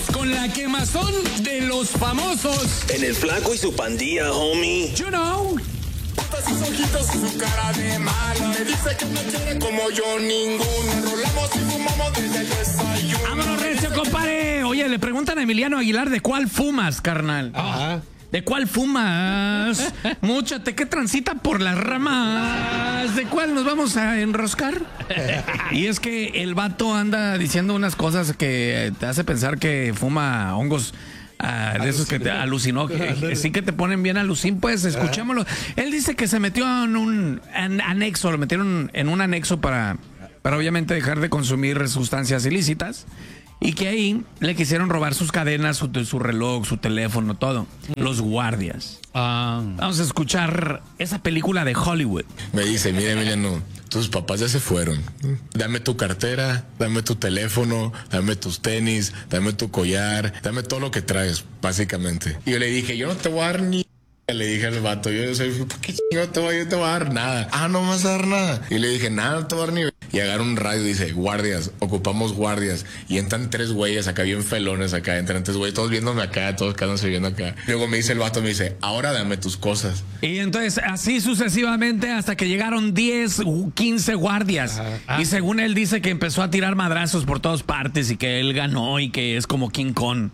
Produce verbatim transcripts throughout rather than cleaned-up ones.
con la quemazón de los famosos. En el Flaco y su Pandilla, homie. You know. Sus ojitos y su cara de mala. Me dice que no quiere como yo ninguno. Rolamos y fumamos desde el desayuno. Vámonos, recio, compadre. Oye, le preguntan a Emiliano Aguilar de cuál fumas, carnal. Ajá. ¿De cuál fumas? Múchate, ¿qué transita por las ramas? ¿De cuál nos vamos a enroscar? Y es que el vato anda diciendo unas cosas que te hace pensar que fuma hongos. Ah, de esos que te alucinó, que, sí que te ponen bien alucín, pues escuchémoslo. Él dice que se metió en un an- anexo, lo metieron en un anexo para, para obviamente dejar de consumir sustancias ilícitas y que ahí le quisieron robar sus cadenas, su, su reloj, su teléfono, todo. Los guardias. Ah. Vamos a escuchar esa película de Hollywood. Me dice, mira, Emiliano, tus papás ya se fueron. Dame tu cartera, dame tu teléfono, dame tus tenis, dame tu collar, dame todo lo que traes, básicamente. Y yo le dije, yo no te voy a dar ni... Le dije al vato, yo soy, ¿por qué chingo te voy, yo te voy a dar nada? Ah, no me vas a dar nada. Y le dije, nada, no te voy a dar ni... Y agarra un radio y dice, guardias, ocupamos guardias. Y entran tres güeyes acá, bien felones acá, entran tres güeyes, todos viéndome acá, todos quedándose viendo acá. Luego me dice el vato, me dice, ahora dame tus cosas. Y entonces así sucesivamente hasta que llegaron diez, quince guardias. Ajá. Y según él dice que empezó a tirar madrazos por todas partes y que él ganó y que es como King Kong.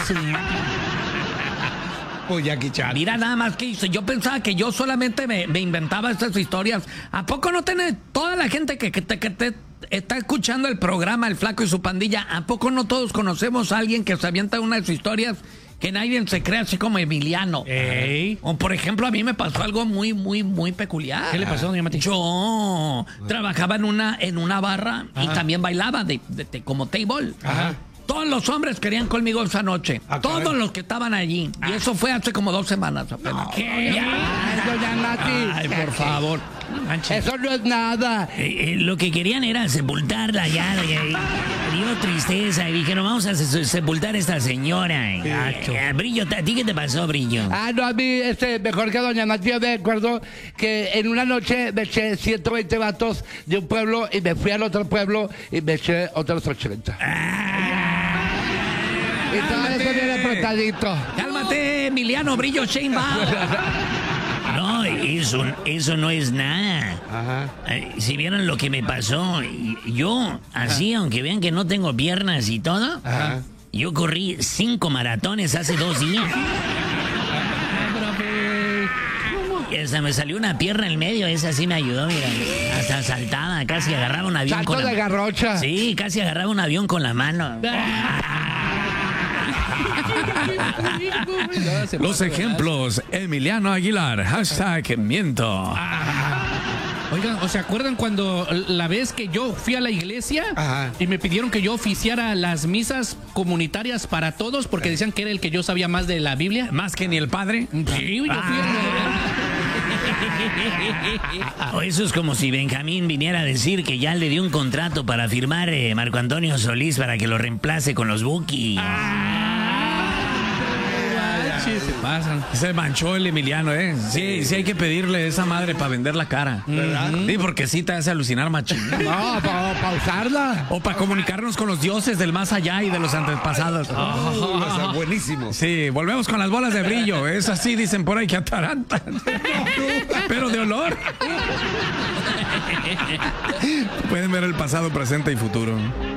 Pues Jackie Chan. Mira nada más que hizo. Yo pensaba que yo solamente me, me inventaba estas historias. ¿A poco no tiene toda la gente que, que, te, que te está escuchando el programa El Flaco y su Pandilla? ¿A poco no todos conocemos a alguien que se avienta unas historias que nadie se cree, así como Emiliano? Ey. O por ejemplo, a mí me pasó algo muy, muy, muy peculiar. ¿Qué le pasó, doña Mati? Yo trabajaba en una, en una barra y Ajá. también bailaba de, de- de- como table. Ajá. Todos los hombres querían conmigo esa noche. Ah, Todos caray. los que estaban allí. Y eso fue hace como dos semanas apenas. ¿Qué? Ya. Doña Nati. Ay, por favor. No manches. Eso no es nada. Eh, eh, lo que querían era sepultarla ya. Y, y dio tristeza y dijeron, vamos a se- sepultar a esta señora. Y, eh, Brillo, ¿a ti qué te pasó, Brillo? Ah, no, a mí, este, mejor que Doña Nati, yo me acuerdo que en una noche me eché ciento veinte vatos de un pueblo y me fui al otro pueblo y me eché otros ochenta. Y todo eso viene apretadito. Cálmate, Emiliano Brillo Sheinbaum. No, eso, eso no es nada. Ajá. Eh, si vieron lo que me pasó, y- yo, así, aunque vean que no tengo piernas y todo, Ajá. yo corrí cinco maratones hace dos días. Y hasta me salió una pierna en medio, esa sí me ayudó, mira. Hasta saltaba, casi agarraba un avión Salto con de la garrocha. Sí, casi agarraba un avión con la mano. Los ejemplos, Emiliano Aguilar, hashtag miento. Oigan, ¿o se acuerdan cuando la vez que yo fui a la iglesia Ajá. y me pidieron que yo oficiara las misas comunitarias para todos porque decían que era el que yo sabía más de la Biblia? Más que ni el padre. Sí, yo fui O eso es como si Benjamín viniera a decir que ya le dio un contrato para firmar eh, Marco Antonio Solís para que lo reemplace con los Buki. Sí, se pasan. Se manchó el Emiliano, ¿eh? Sí, sí hay que pedirle esa madre para vender la cara. ¿Verdad? Sí, porque sí te hace alucinar machín. No, para pausarla. O para comunicarnos con los dioses del más allá y de los antepasados. Buenísimo. Sí, volvemos con las bolas de brillo. Es así, dicen por ahí que atarantan. Pero de olor. Pueden ver el pasado, presente y futuro.